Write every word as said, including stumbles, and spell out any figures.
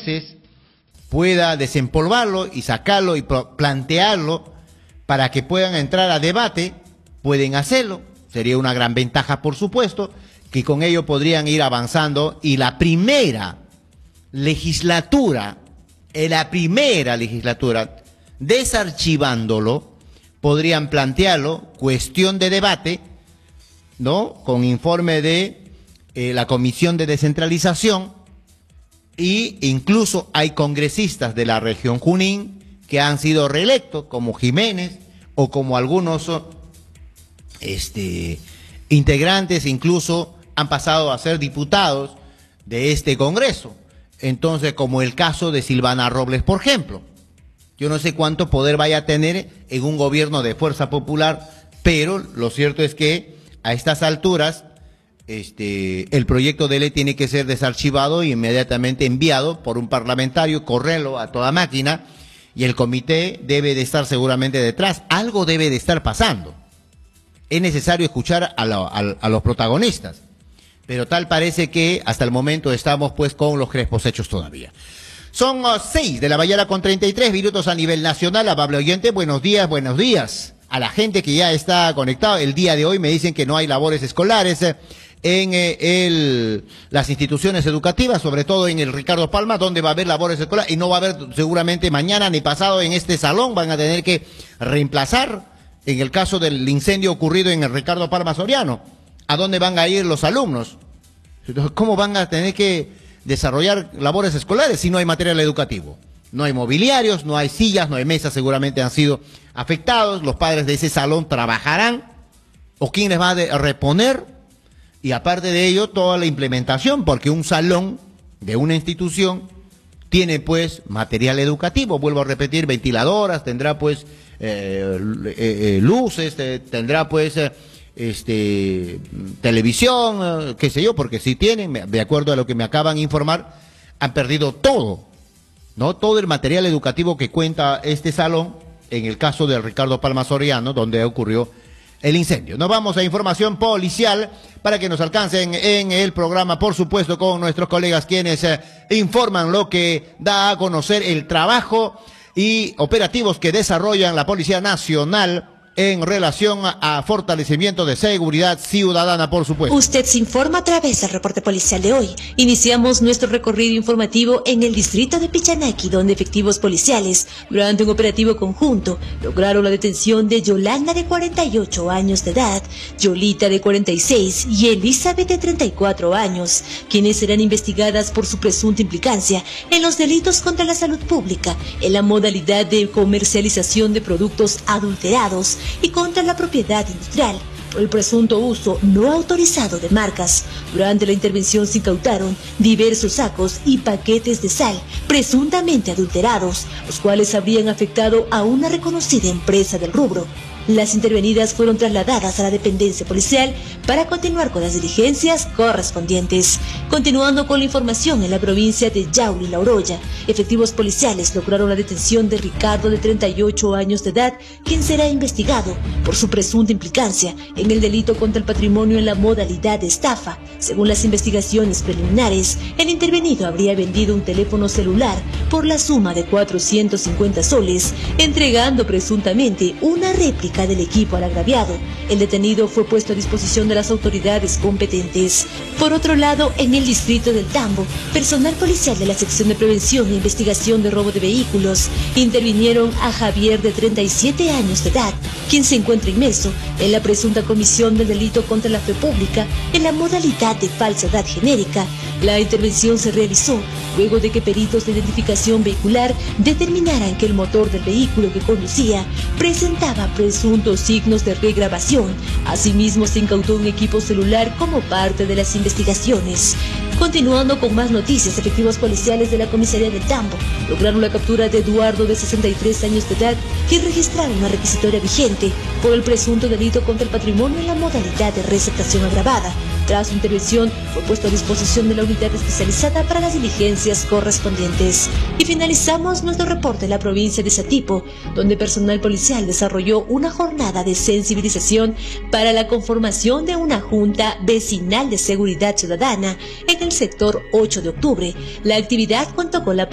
meses pueda desempolvarlo y sacarlo y plantearlo para que puedan entrar a debate, pueden hacerlo. Sería una gran ventaja, por supuesto, que con ello podrían ir avanzando y la primera legislatura, en la primera legislatura, desarchivándolo, podrían plantearlo, cuestión de debate, ¿no? Con informe de eh, la Comisión de Descentralización, y incluso hay congresistas de la región Junín que han sido reelectos, como Jiménez o como algunos este, integrantes, incluso han pasado a ser diputados de este Congreso. Entonces, como el caso de Silvana Robles, por ejemplo. Yo no sé cuánto poder vaya a tener en un gobierno de Fuerza Popular, pero lo cierto es que a estas alturas este, el proyecto de ley tiene que ser desarchivado y inmediatamente enviado por un parlamentario, correrlo a toda máquina, y el comité debe de estar seguramente detrás. Algo debe de estar pasando. Es necesario escuchar a, la, a, a los protagonistas, pero tal parece que hasta el momento estamos pues con los crespos hechos todavía. Son uh, seis de la mañana con treinta y tres minutos a nivel nacional. Amable oyente, buenos días, buenos días. A la gente que ya está conectada, el día de hoy me dicen que no hay labores escolares eh, en eh, el, las instituciones educativas, sobre todo en el Ricardo Palma, donde va a haber labores escolares, y no va a haber seguramente mañana ni pasado en este salón. Van a tener que reemplazar, en el caso del incendio ocurrido en el Ricardo Palma Soriano. ¿A dónde van a ir los alumnos? Entonces, ¿cómo van a tener que desarrollar labores escolares si no hay material educativo? No hay mobiliarios, no hay sillas, no hay mesas, seguramente han sido afectados. Los padres de ese salón trabajarán, o quién les va a reponer, y aparte de ello toda la implementación, porque un salón de una institución tiene pues material educativo, vuelvo a repetir, ventiladoras, tendrá pues eh, eh, eh, luces, eh, tendrá pues eh, este televisión, eh, qué sé yo, porque si tienen, de acuerdo a lo que me acaban de informar, han perdido todo, ¿no? Todo el material educativo que cuenta este salón, en el caso del Ricardo Palma Soriano, donde ocurrió el incendio. Nos vamos a información policial para que nos alcancen en el programa, por supuesto, con nuestros colegas quienes eh, informan lo que da a conocer el trabajo y operativos que desarrollan la Policía Nacional en relación a fortalecimiento de seguridad ciudadana, por supuesto. Usted se informa a través del reporte policial de hoy. Iniciamos nuestro recorrido informativo en el distrito de Pichanaki, donde efectivos policiales, durante un operativo conjunto, lograron la detención de Yolanda, de cuarenta y ocho años de edad, Yolita, de cuarenta y seis, y Elizabeth, de treinta y cuatro años, quienes serán investigadas por su presunta implicancia en los delitos contra la salud pública, en la modalidad de comercialización de productos adulterados y contra la propiedad industrial por el presunto uso no autorizado de marcas. Durante la intervención se incautaron diversos sacos y paquetes de sal presuntamente adulterados, los cuales habrían afectado a una reconocida empresa del rubro. Las intervenidas fueron trasladadas a la dependencia policial para continuar con las diligencias correspondientes. Continuando con la información, en la provincia de Yauli, La Oroya, efectivos policiales lograron la detención de Ricardo, de treinta y ocho años de edad, quien será investigado por su presunta implicancia en el delito contra el patrimonio en la modalidad de estafa. Según las investigaciones preliminares, el intervenido habría vendido un teléfono celular por la suma de cuatrocientos cincuenta soles, entregando presuntamente una réplica del equipo al agraviado. El detenido fue puesto a disposición de las autoridades competentes. Por otro lado, en el distrito del Tambo, personal policial de la sección de prevención e investigación de robo de vehículos intervinieron a Javier, de treinta y siete años de edad, quien se encuentra inmerso en la presunta comisión del delito contra la fe pública en la modalidad de falsedad genérica. La intervención se realizó luego de que peritos de identificación vehicular determinaran que el motor del vehículo que conducía presentaba presuntos signos de regrabación. Asimismo, se incautó un equipo celular como parte de las investigaciones. Continuando con más noticias, efectivos policiales de la comisaría del Tambo lograron la captura de Eduardo, de sesenta y tres años de edad, quien registraron una requisitoria vigente por el presunto delito contra el patrimonio en la modalidad de receptación agravada. Tras su intervención, fue puesto a disposición de la unidad especializada para las diligencias correspondientes. Y finalizamos nuestro reporte en la provincia de Satipo, donde personal policial desarrolló una jornada de sensibilización para la conformación de una junta vecinal de seguridad ciudadana en el sector ocho de octubre. La actividad contó con la